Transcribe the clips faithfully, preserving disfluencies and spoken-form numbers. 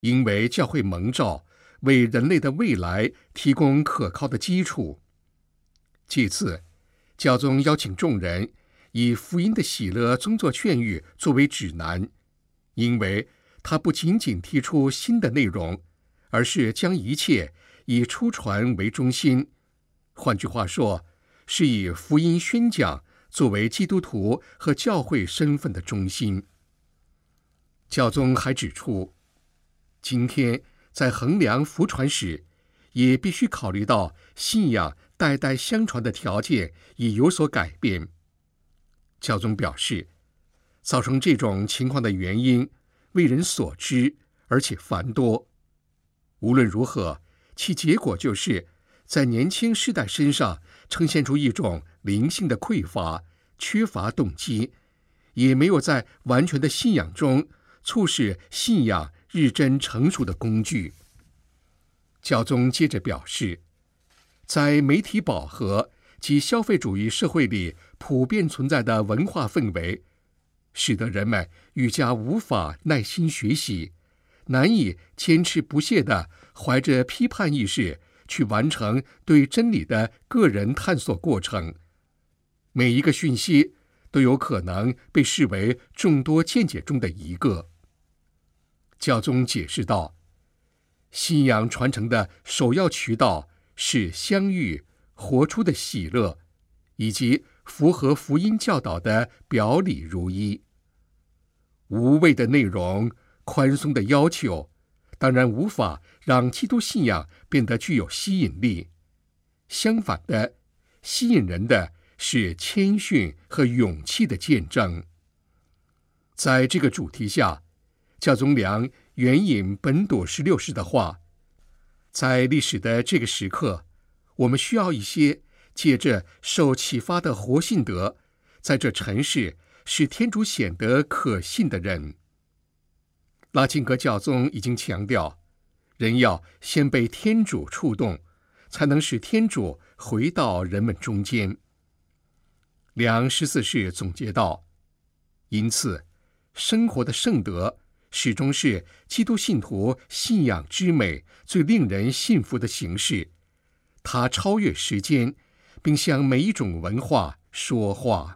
因为教会蒙召为人类的未来提供可靠的基础。其次，教宗邀请众人以福音的喜乐宗座劝谕作为指南，因为他不仅仅提出新的内容，而是将一切以出传为中心。换句话说，是以福音宣讲作为基督徒和教会身份的中心。教宗还指出，今天在衡量福传时，也必须考虑到信仰代代相传的条件已有所改变。教宗表示，造成这种情况的原因为人所知，而且繁多。无论如何，其结果就是在年轻世代身上呈现出一种灵性的匮乏，缺乏动机，也没有在完全的信仰中促使信仰日臻成熟的工具。教宗接着表示，在媒体饱和及消费主义社会里普遍存在的文化氛围，使得人们愈加无法耐心学习，难以坚持不懈地怀着批判意识去完成对真理的个人探索过程。每一个讯息都有可能被视为众多见解中的一个。教宗解释道，信仰传承的首要渠道是相遇、活出的喜乐，以及符合福音教导的表里如一。无谓的内容、宽松的要求，当然无法让基督信仰变得具有吸引力。相反的，吸引人的是谦逊和勇气的见证。在这个主题下，教宗良援引本笃十六世的话，在历史的这个时刻，我们需要一些借着受启发的活信德，在这尘世使天主显得可信的人。拉金格教宗已经强调，人要先被天主触动，才能使天主回到人们中间。良十四世总结道，因此生活的圣德始终是基督信徒信仰之美最令人信服的形式，它超越时间，并向每一种文化说话。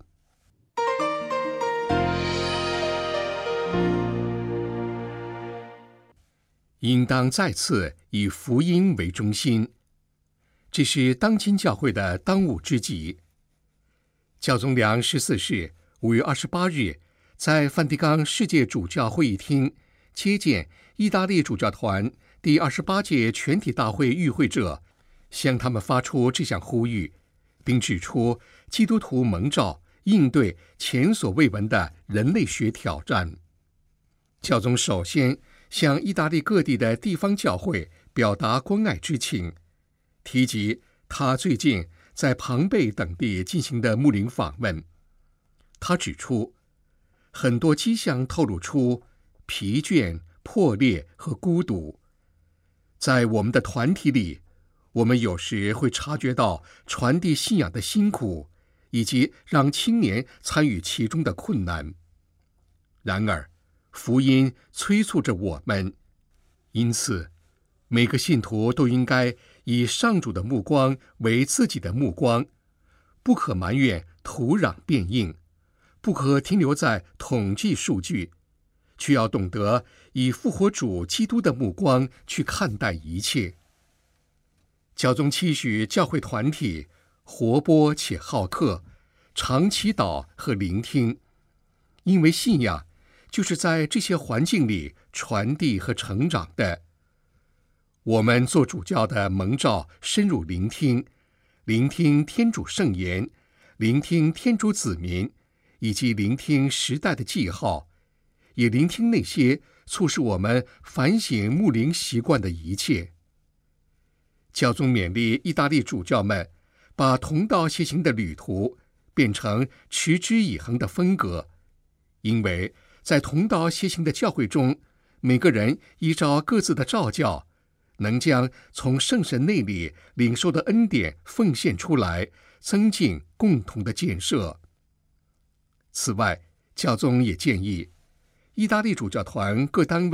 应当再次以福音为中心，这是当今教会的当务之急。教宗良十四世五月二十八日在梵蒂冈世界主教会议厅接见意大利主教团第二十八届全体大会与会者，向他们发出这项呼吁，并指出基督徒蒙召应对前所未闻的人类学挑战。教宗首先向意大利各地的地方教会表达关爱之情，提及他最近在庞贝等地进行的牧灵访问。他指出，很多迹象透露出疲倦、破裂和孤独。在我们的团体里，我们有时会察觉到传递信仰的辛苦，以及让青年参与其中的困难。然而，福音催促着我们，因此，每个信徒都应该以上主的目光为自己的目光，不可埋怨土壤变硬，不可停留在统计数据，却要懂得以复活主基督的目光去看待一切。教宗期许教会团体活泼且好客，常祈祷和聆听，因为信仰就是在这些环境里传递和成长的。我们做主教的蒙召深入聆听，聆听天主圣言，聆听天主子民，以及聆听时代的记号，也聆听那些促使我们反省牧灵习惯的一切。教宗勉励意大利主教们把同道协行的旅途变成持之以恒的风格，因为在同道协行的教会中，每个人依照各自的召教，能将从圣神内里领受的恩典奉献出来，增进共同的建设。此外，教宗也建议意大利主教团各单位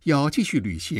要继续履行